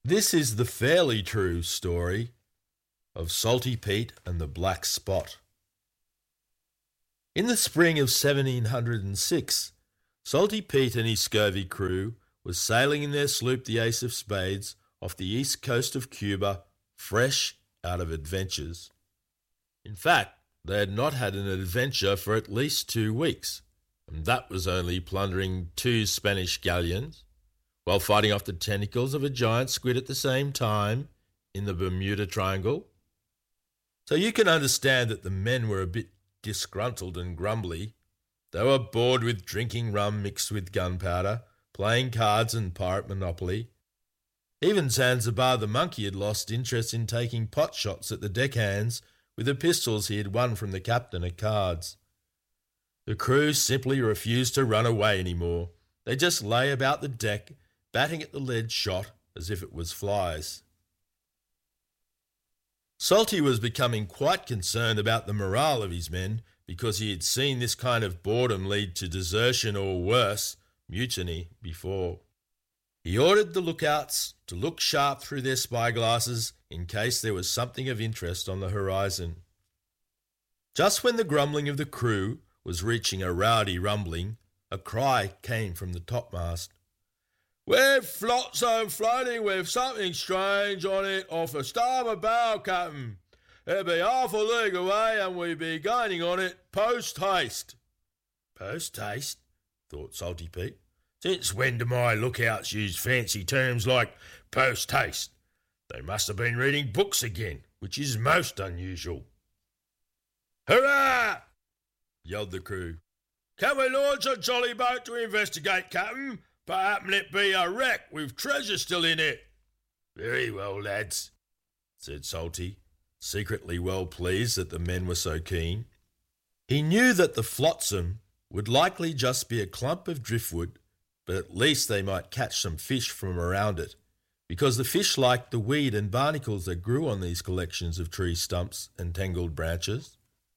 This is the fairly true story of Salty Pete and the Black Spot. In the spring of 1706, Salty Pete and his scurvy crew was sailing in their sloop the Ace of Spades off the east coast of Cuba, fresh out of adventures. In fact, they had not had an adventure for at least 2 weeks, and that was only plundering 2 Spanish galleons, while fighting off the tentacles of a giant squid at the same time in the Bermuda Triangle. So you can understand that the men were a bit disgruntled and grumbly. They were bored with drinking rum mixed with gunpowder, playing cards and pirate monopoly. Even Zanzibar the monkey had lost interest in taking pot shots at the deckhands with the pistols he had won from the captain at cards. The crew simply refused to run away anymore. They just lay about the deck, batting at the lead shot as if it was flies. Salty was becoming quite concerned about the morale of his men because he had seen this kind of boredom lead to desertion or worse, mutiny, before. He ordered the lookouts to look sharp through their spyglasses in case there was something of interest on the horizon. Just when the grumbling of the crew was reaching a rowdy rumbling, a cry came from the topmast. "We're flotsam floating with something strange on it off a starboard bow, Captain. It'll be half a league away and we'll be gaining on it post-haste." "Post-haste?" thought Salty Pete. "Since when do my lookouts use fancy terms like post-haste? They must have been reading books again, which is most unusual." "Hurrah!" yelled the crew. "Can we launch a jolly boat to investigate, Captain? Perhaps it be a wreck with treasure still in it." "Very well, lads," said Salty, secretly well pleased that the men were so keen. He knew that the flotsam would likely just be a clump of driftwood, but at least they might catch some fish from around it, because the fish liked the weed and barnacles that grew on these collections of tree stumps and tangled branches.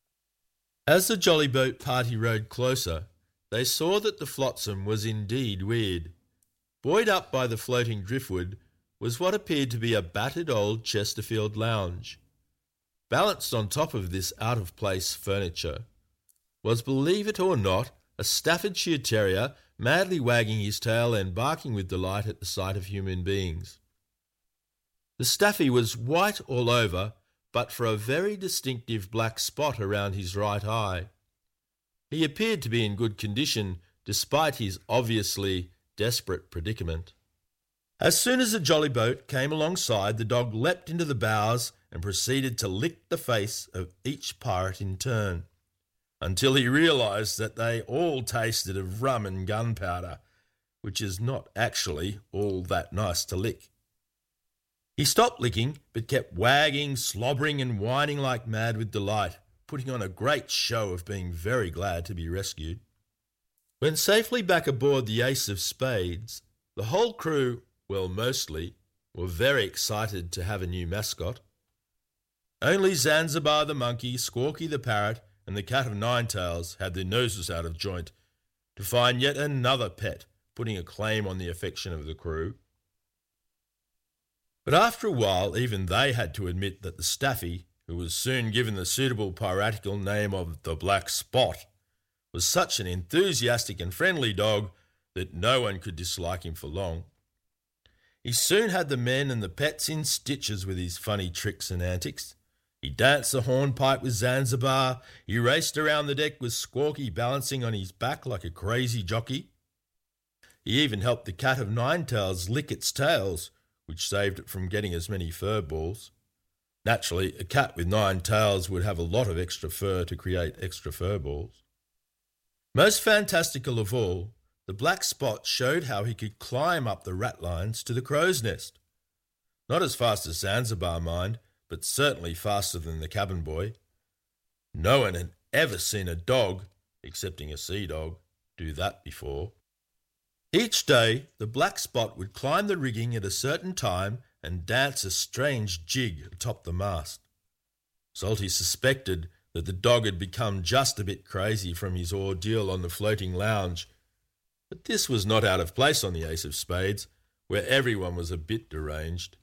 As the jolly boat party rowed closer, they saw that the flotsam was indeed weird. Buoyed up by the floating driftwood was what appeared to be a battered old Chesterfield lounge. Balanced on top of this out-of-place furniture was, believe it or not, a Staffordshire Terrier madly wagging his tail and barking with delight at the sight of human beings. The Staffy was white all over, but for a very distinctive black spot around his right eye. He appeared to be in good condition, despite his obviously desperate predicament. As soon as the jolly boat came alongside, the dog leapt into the bows and proceeded to lick the face of each pirate in turn, until he realised that they all tasted of rum and gunpowder, which is not actually all that nice to lick. He stopped licking, but kept wagging, slobbering and whining like mad with delight, putting on a great show of being very glad to be rescued. When safely back aboard the Ace of Spades, the whole crew, well, mostly, were very excited to have a new mascot. Only Zanzibar the monkey, Squawky the parrot, and the cat of nine tails had their noses out of joint to find yet another pet putting a claim on the affection of the crew. But after a while, even they had to admit that the Staffy, who was soon given the suitable piratical name of the Black Spot, was such an enthusiastic and friendly dog that no one could dislike him for long. He soon had the men and the pets in stitches with his funny tricks and antics. He danced the hornpipe with Zanzibar. He raced around the deck with Squawky balancing on his back like a crazy jockey. He even helped the cat of nine tails lick its tails, which saved it from getting as many fur balls. Naturally, a cat with 9 tails would have a lot of extra fur to create extra fur balls. Most fantastical of all, the Black Spot showed how he could climb up the ratlines to the crow's nest. Not as fast as Zanzibar, mind, but certainly faster than the cabin boy. No one had ever seen a dog, excepting a sea dog, do that before. Each day, the Black Spot would climb the rigging at a certain time and dance a strange jig atop the mast. Salty suspected that the dog had become just a bit crazy from his ordeal on the floating lounge, but this was not out of place on the Ace of Spades, where everyone was a bit deranged.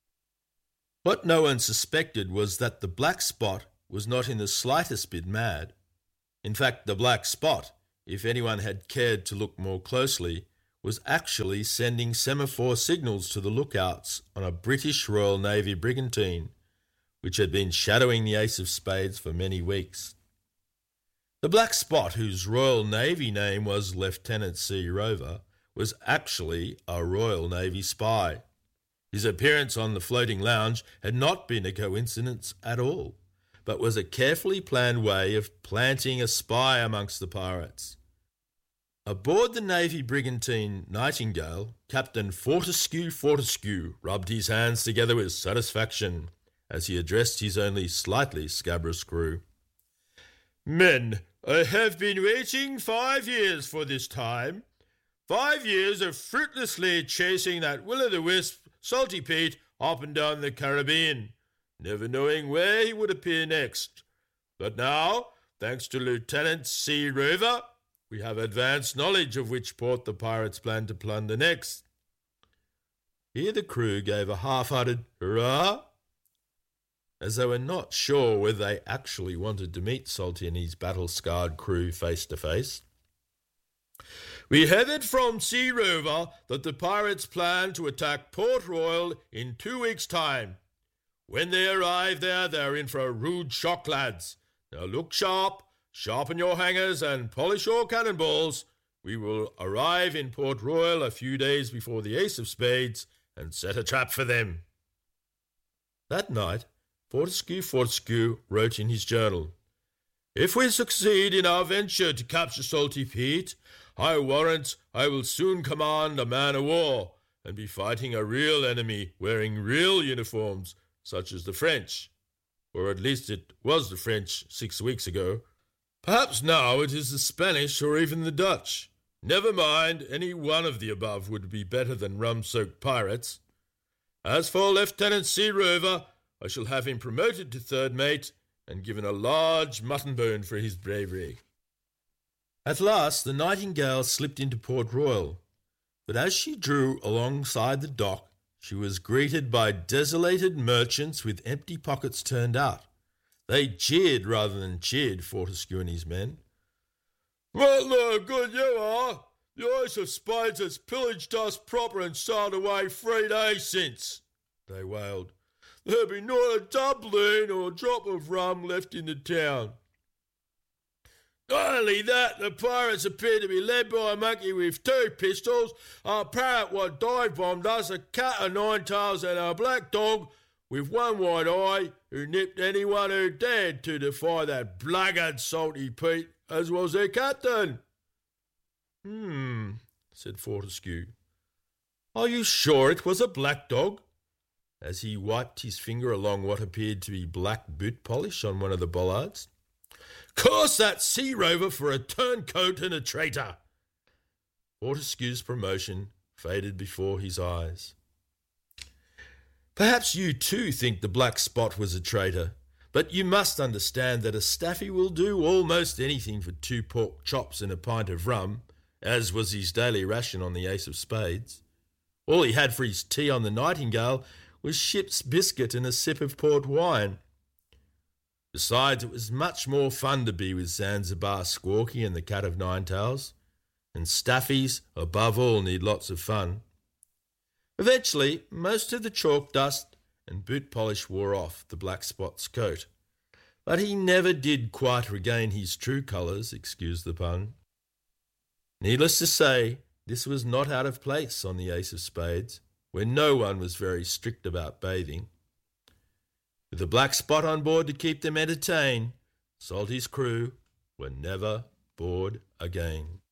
What no one suspected was that the black spot was not in the slightest bit mad. In fact, the black spot, if anyone had cared to look more closely, was actually sending semaphore signals to the lookouts on a British Royal Navy brigantine, which had been shadowing the Ace of Spades for many weeks. The black spot, whose Royal Navy name was Lieutenant C. Rover, was actually a Royal Navy spy. His appearance on the floating lounge had not been a coincidence at all, but was a carefully planned way of planting a spy amongst the pirates. Aboard the Navy brigantine Nightingale, Captain Fortescue rubbed his hands together with satisfaction as he addressed his only slightly scabrous crew. "Men, I have been waiting 5 years for this time. 5 years of fruitlessly chasing that will-o'-the-wisp Salty Pete up and down the Caribbean, never knowing where he would appear next. But now, thanks to Lieutenant C. Rover, we have advanced knowledge of which port the pirates plan to plunder next." Here the crew gave a half-hearted hurrah, as they were not sure whether they actually wanted to meet Salty and his battle-scarred crew face to face. "We have it from Sea Rover that the pirates plan to attack Port Royal in 2 weeks' time. When they arrive there, they're in for a rude shock, lads. Now look sharp, sharpen your hangers and polish your cannonballs. We will arrive in Port Royal a few days before the Ace of Spades and set a trap for them." That night, Fortescue wrote in his journal, "If we succeed in our venture to capture Salty Pete, I warrant I will soon command a man-of-war and be fighting a real enemy wearing real uniforms, such as the French. Or at least it was the French 6 weeks ago. Perhaps now it is the Spanish or even the Dutch. Never mind, any one of the above would be better than rum-soaked pirates. As for Lieutenant C. Rover, I shall have him promoted to third mate and given a large mutton bone for his bravery." At last the Nightingale slipped into Port Royal, but as she drew alongside the dock, she was greeted by desolated merchants with empty pockets turned out. They jeered rather than cheered Fortescue and his men. "What the good you are! The Ace of Spades has pillaged us proper and sailed away 3 days since," they wailed. "There be not a doubloon or a drop of rum left in the town. Not only that, the pirates appear to be led by a monkey with 2 pistols, a parrot what dive-bombed us, a cat of 9 tails and a black dog with 1 white eye who nipped anyone who dared to defy that blackguard Salty Pete, as was their captain." Said Fortescue. "Are you sure it was a black dog?" as he wiped his finger along what appeared to be black boot polish on one of the bollards. "Curse that Sea Rover for a turncoat and a traitor." Fortescue's promotion faded before his eyes. Perhaps you too think the black spot was a traitor, but you must understand that a staffy will do almost anything for 2 pork chops and a pint of rum, as was his daily ration on the Ace of Spades. All he had for his tea on the Nightingale was ship's biscuit and a sip of port wine. Besides, it was much more fun to be with Zanzibar Squawky and the Cat of 9 Tails, and staffies, above all, need lots of fun. Eventually, most of the chalk dust and boot polish wore off the black spot's coat, but he never did quite regain his true colours, excuse the pun. Needless to say, this was not out of place on the Ace of Spades, where no one was very strict about bathing. With a black spot on board to keep them entertained, Salty's crew were never bored again.